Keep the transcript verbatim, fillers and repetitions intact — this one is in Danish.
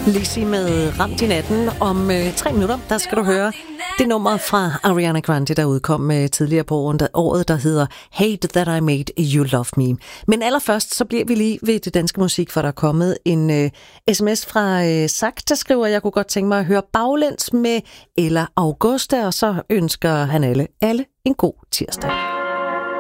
Lizzie med Ramt i natten. Om øh, tre minutter, der skal du høre det nummer fra Ariana Grande, der udkom øh, tidligere på året, der hedder Hate That I Made You Love Me. Men allerførst, så bliver vi lige ved det danske musik, for der er kommet en øh, sms fra øh, Sak, der skriver, jeg kunne godt tænke mig at høre Baglæns med Ella Augusta, og så ønsker han alle, alle en god tirsdag.